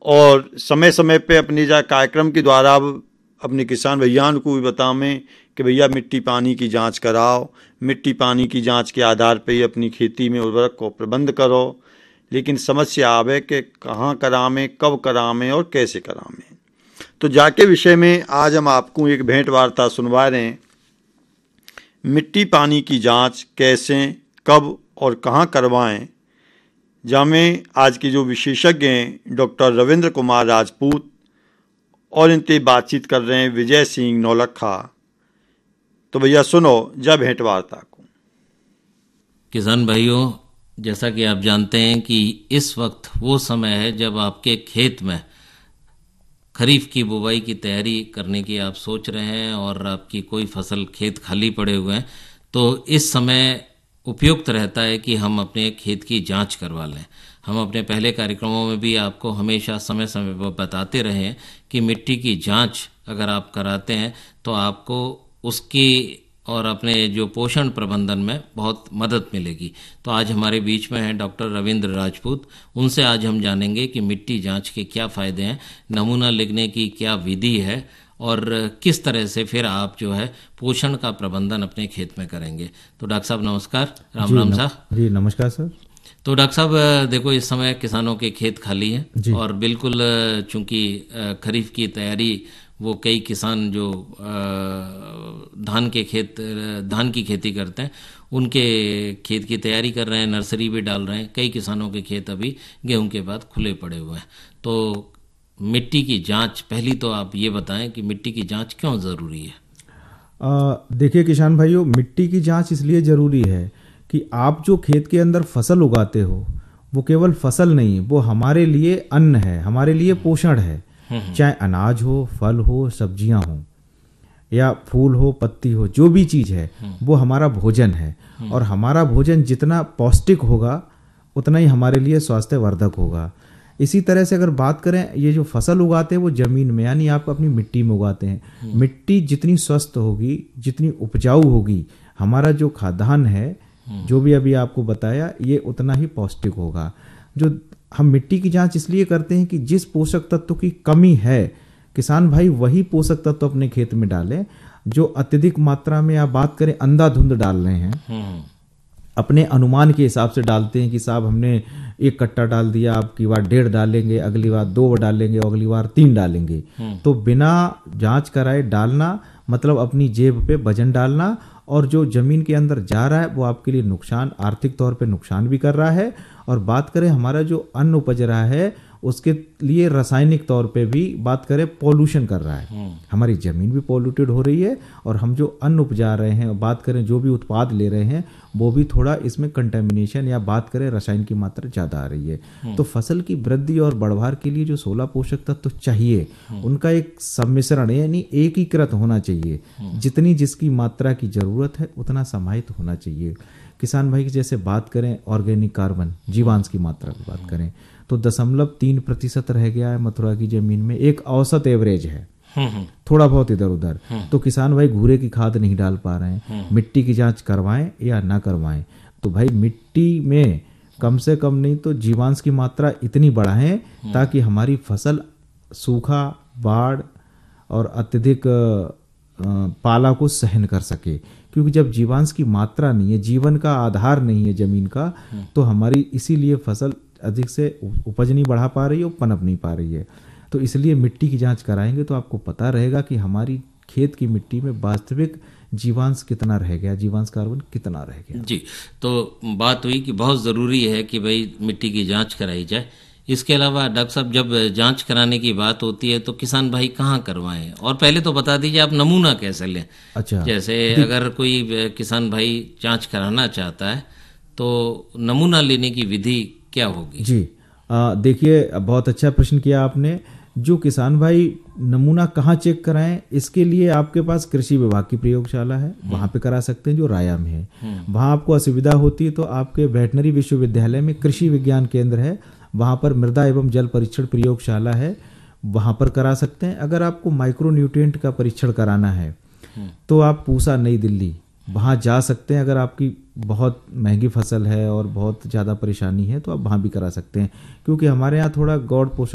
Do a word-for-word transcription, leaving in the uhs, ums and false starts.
और समय समय पे अपने जा कार्यक्रम के द्वारा अब अपने किसान भैयान को भी बतावें कि भैया मिट्टी पानी की जांच कराओ, मिट्टी पानी की जांच के आधार पे ही अपनी खेती में उर्वरक को प्रबंध करो। लेकिन समस्या आवे कि कहाँ करावें, कब करावें और कैसे करावें। तो जाके विषय में आज हम आपको एक भेंट वार्ता सुनवा रहे हैं। मिट्टी पानी की जांच कैसे, कब और कहाँ करवाएं, जामें आज के जो विशेषज्ञ हैं डॉक्टर रविंद्र कुमार राजपूत और इनसे बातचीत कर रहे हैं विजय सिंह नौलखा। तो भैया सुनो जा भेंट वार्ता को। किसान भाइयों, जैसा कि आप जानते हैं कि इस वक्त वो समय है जब आपके खेत में खरीफ की बुवाई की तैयारी करने की आप सोच रहे हैं और आपकी कोई फसल खेत खाली पड़े हुए हैं, तो इस समय उपयुक्त रहता है कि हम अपने खेत की जांच करवा लें। हम अपने पहले कार्यक्रमों में भी आपको हमेशा समय समय पर बताते रहे हैं कि मिट्टी की जांच अगर आप कराते हैं तो आपको उसकी और अपने जो पोषण प्रबंधन में बहुत मदद मिलेगी। तो आज हमारे बीच में हैं डॉक्टर रविंद्र राजपूत। उनसे आज हम जानेंगे कि मिट्टी जांच के क्या फ़ायदे हैं, नमूना लेने की क्या विधि है और किस तरह से फिर आप जो है पोषण का प्रबंधन अपने खेत में करेंगे। तो डॉक्टर साहब नमस्कार। राम राम साहब। जी नमस्कार सर। तो डॉक्टर साहब देखो, इस समय किसानों के खेत खाली हैं और बिल्कुल चूंकि खरीफ की तैयारी वो कई किसान जो धान के खेत धान की खेती करते हैं उनके खेत की तैयारी कर रहे हैं, नर्सरी भी डाल रहे हैं। कई किसानों के खेत अभी गेहूं के बाद खुले पड़े हुए हैं। तो मिट्टी की जांच, पहली तो आप ये बताएं कि मिट्टी की जांच क्यों ज़रूरी है। देखिए किसान भाइयों, मिट्टी की जांच इसलिए ज़रूरी है कि आप जो खेत के अंदर फसल उगाते हो वो केवल फसल नहीं, वो हमारे लिए अन्न है, हमारे लिए पोषण है। चाहे अनाज हो, फल हो, सब्जियां हो या फूल हो, पत्ती हो, जो भी चीज़ है वो हमारा भोजन है। और हमारा भोजन जितना पौष्टिक होगा उतना ही हमारे लिए स्वास्थ्यवर्धक होगा। इसी तरह से अगर बात करें, ये जो फसल उगाते हैं वो ज़मीन में यानी आप अपनी मिट्टी में उगाते हैं। मिट्टी जितनी स्वस्थ होगी, जितनी उपजाऊ होगी, हमारा जो खाद्यान्न है जो भी अभी आपको बताया ये उतना ही पौष्टिक होगा। जो हम मिट्टी की जांच इसलिए करते हैं कि जिस पोषक तत्व की कमी है किसान भाई वही पोषक तत्व अपने खेत में डालें। जो अत्यधिक मात्रा में आप बात करें अंधाधुंध डाल रहे हैं, अपने अनुमान के हिसाब से डालते हैं कि साहब हमने एक कट्टा डाल दिया, अब की बार डेढ़ डालेंगे, अगली बार दो डालेंगे, अगली बार तीन डालेंगे। तो बिना जांच कराए डालना मतलब अपनी जेब पे वजन डालना, और जो जमीन के अंदर जा रहा है वो आपके लिए नुकसान, आर्थिक तौर पे नुकसान भी कर रहा है। और बात करें हमारा जो अन्न उपज रहा है उसके लिए रासायनिक तौर पे भी बात करें पॉल्यूशन कर रहा है। हमारी ज़मीन भी पॉल्यूटेड हो रही है और हम जो अन्न उपजा रहे हैं, बात करें जो भी उत्पाद ले रहे हैं वो भी थोड़ा इसमें कंटेमिनेशन या बात करें रसायन की मात्रा ज़्यादा आ रही है। तो फसल की वृद्धि और बढ़वार के लिए जो सोलह पोषक तत्व तो चाहिए उनका एक सम्मिश्रण यानी एकीकृत होना चाहिए। जितनी जिसकी मात्रा की ज़रूरत है उतना समाहित होना चाहिए। किसान भाई की जैसे बात करें ऑर्गेनिक कार्बन जीवांश की मात्रा की बात करें तो दशमलव तीन प्रतिशत रह गया है मथुरा की जमीन में, एक औसत एवरेज है, थोड़ा बहुत इधर उधर। तो किसान भाई घूरे की खाद नहीं डाल पा रहे हैं। मिट्टी की जांच करवाएं या ना करवाएं, तो भाई मिट्टी में कम से कम नहीं तो जीवांश की मात्रा इतनी बढ़ाएं ताकि हमारी फसल सूखा, बाढ़ और अत्यधिक पाला को सहन कर सके। क्योंकि जब जीवांश की मात्रा नहीं है, जीवन का आधार नहीं है जमीन का, तो हमारी इसीलिए फसल अधिक से उपज नहीं बढ़ा पा रही है और पनप नहीं पा रही है। तो इसलिए मिट्टी की जांच कराएंगे तो आपको पता रहेगा कि हमारी खेत की मिट्टी में वास्तविक जीवांश कितना रह गया, जीवांश कार्बन कितना रह गया। जी, तो बात हुई कि बहुत ज़रूरी है कि भाई मिट्टी की जांच कराई जाए। इसके अलावा डॉक्टर साहब, जब जांच कराने की बात होती है तो किसान भाई कहाँ करवाएं, और पहले तो बता दीजिए आप नमूना कैसे लें। अच्छा, जैसे अगर कोई किसान भाई जांच कराना चाहता है तो नमूना लेने की विधि क्या होगी। जी देखिए, बहुत अच्छा प्रश्न किया आपने। जो किसान भाई नमूना कहाँ चेक कराएं, इसके लिए आपके पास कृषि विभाग की प्रयोगशाला है, वहाँ पे करा सकते हैं जो राया में है। वहाँ आपको असुविधा होती है तो आपके वेटनरी विश्वविद्यालय में कृषि विज्ञान केंद्र है, वहाँ पर मृदा एवं जल परीक्षण प्रयोगशाला है, वहाँ पर करा सकते हैं। अगर आपको माइक्रो न्यूट्रिएंट का परीक्षण कराना है तो आप पूसा नई दिल्ली वहाँ जा सकते हैं। अगर आपकी बहुत महंगी फसल है और बहुत ज़्यादा परेशानी है तो आप वहाँ भी करा सकते हैं, क्योंकि हमारे यहाँ थोड़ा गौड़ पोषण